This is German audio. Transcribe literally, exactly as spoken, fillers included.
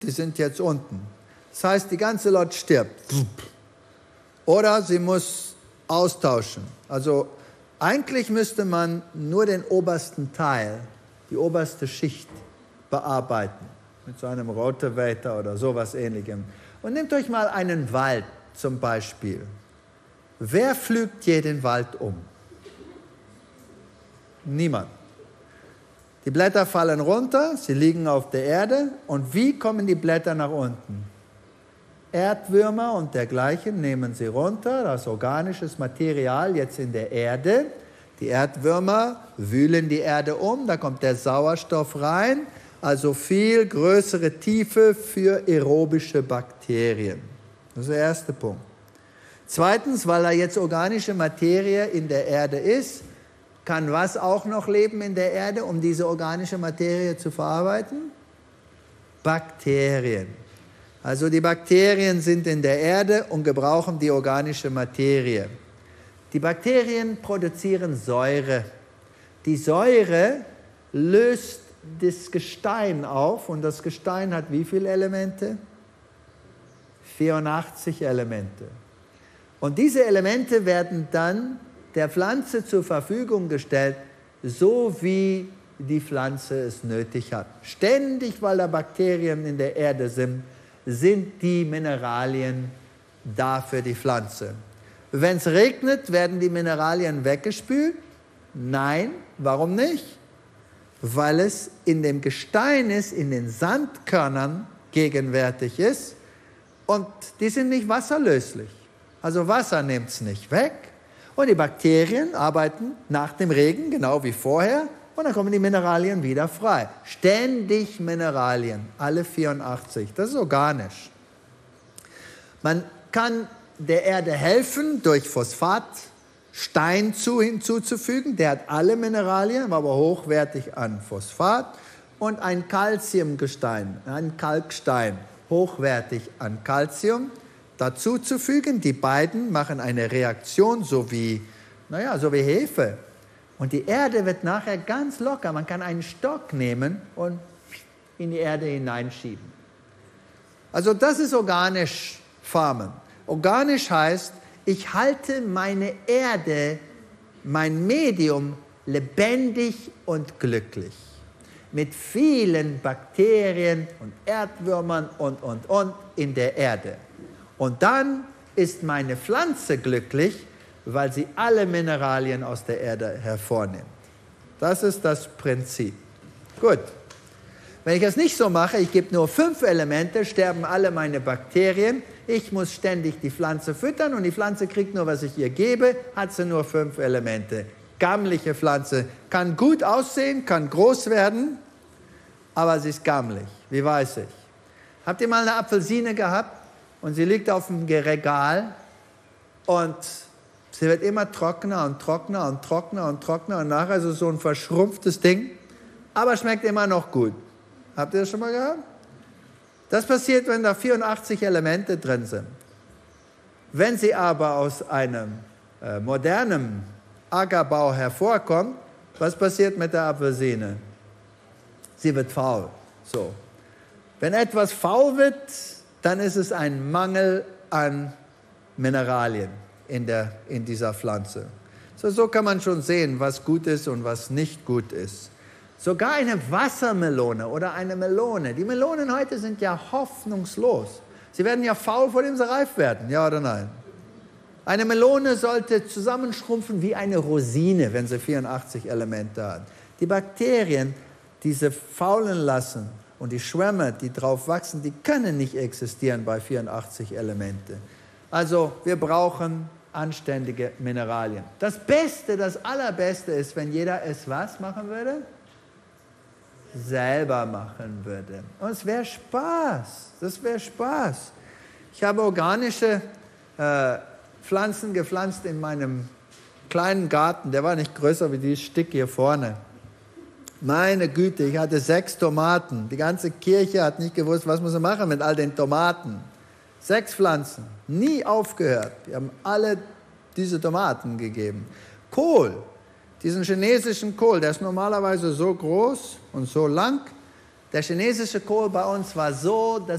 die sind jetzt unten. Das heißt, die ganze Lot stirbt. Oder sie muss austauschen. Also eigentlich müsste man nur den obersten Teil, die oberste Schicht bearbeiten. Mit so einem Rotavator oder sowas Ähnlichem. Und nehmt euch mal einen Wald zum Beispiel. Wer pflügt je den Wald um? Niemand. Die Blätter fallen runter, sie liegen auf der Erde. Und wie kommen die Blätter nach unten? Erdwürmer und dergleichen nehmen sie runter, das organisches Material jetzt in der Erde. Die Erdwürmer wühlen die Erde um, da kommt der Sauerstoff rein, also viel größere Tiefe für aerobische Bakterien. Das ist der erste Punkt. Zweitens, weil da jetzt organische Materie in der Erde ist, kann was auch noch leben in der Erde, um diese organische Materie zu verarbeiten? Bakterien. Also die Bakterien sind in der Erde und gebrauchen die organische Materie. Die Bakterien produzieren Säure. Die Säure löst das Gestein auf und das Gestein hat wie viele Elemente? vierundachtzig Elemente. Und diese Elemente werden dann der Pflanze zur Verfügung gestellt, so wie die Pflanze es nötig hat. Ständig, weil da Bakterien in der Erde sind, sind die Mineralien da für die Pflanze. Wenn es regnet, werden die Mineralien weggespült? Nein, warum nicht? Weil es in dem Gestein ist, in den Sandkörnern gegenwärtig ist und die sind nicht wasserlöslich. Also Wasser nimmt es nicht weg und die Bakterien arbeiten nach dem Regen, genau wie vorher, und dann kommen die Mineralien wieder frei. Ständig Mineralien, alle vierundachtzig. Das ist organisch. Man kann der Erde helfen, durch Phosphat Stein zu, hinzuzufügen. Der hat alle Mineralien, aber hochwertig an Phosphat. Und ein Calciumgestein, ein Kalkstein, hochwertig an Calcium dazu zu fügen. Die beiden machen eine Reaktion, so wie, naja, so wie Hefe. Und die Erde wird nachher ganz locker. Man kann einen Stock nehmen und in die Erde hineinschieben. Also das ist organisch Farmen. Organisch heißt, ich halte meine Erde, mein Medium lebendig und glücklich. Mit vielen Bakterien und Erdwürmern und, und, und in der Erde. Und dann ist meine Pflanze glücklich, weil sie alle Mineralien aus der Erde hervornimmt. Das ist das Prinzip. Gut. Wenn ich das nicht so mache, ich gebe nur fünf Elemente, sterben alle meine Bakterien. Ich muss ständig die Pflanze füttern und die Pflanze kriegt nur, was ich ihr gebe, hat sie nur fünf Elemente. Gammliche Pflanze, kann gut aussehen, kann groß werden, aber sie ist gammelig. Wie weiß ich? Habt ihr mal eine Apfelsine gehabt und sie liegt auf dem Regal und sie wird immer trockener und trockener und trockener und trockener und nachher ist es so ein verschrumpftes Ding, aber schmeckt immer noch gut. Habt ihr das schon mal gehabt? Das passiert, wenn da vierundachtzig Elemente drin sind. Wenn sie aber aus einem äh, modernen Ackerbau hervorkommt, was passiert mit der Apfelsine? Sie wird faul. So. Wenn etwas faul wird, dann ist es ein Mangel an Mineralien in, der, in dieser Pflanze. So, so kann man schon sehen, was gut ist und was nicht gut ist. Sogar eine Wassermelone oder eine Melone. Die Melonen heute sind ja hoffnungslos. Sie werden ja faul, vor dem sie reif werden, ja oder nein? Eine Melone sollte zusammenschrumpfen wie eine Rosine, wenn sie vierundachtzig Elemente hat. Die Bakterien, die sie faulen lassen und die Schwämme, die drauf wachsen, die können nicht existieren bei vierundachtzig Elemente. Also wir brauchen anständige Mineralien. Das Beste, das Allerbeste ist, wenn jeder es was machen würde? Selber machen würde. Und es wäre Spaß. Das wäre Spaß. Ich habe organische äh, Pflanzen gepflanzt in meinem kleinen Garten. Der war nicht größer wie dieses Stück hier vorne. Meine Güte, ich hatte sechs Tomaten. Die ganze Kirche hat nicht gewusst, was muss man machen mit all den Tomaten. Sechs Pflanzen, nie aufgehört. Wir haben alle diese Tomaten gegeben. Kohl, diesen chinesischen Kohl, der ist normalerweise so groß und so lang. Der chinesische Kohl bei uns war so, dass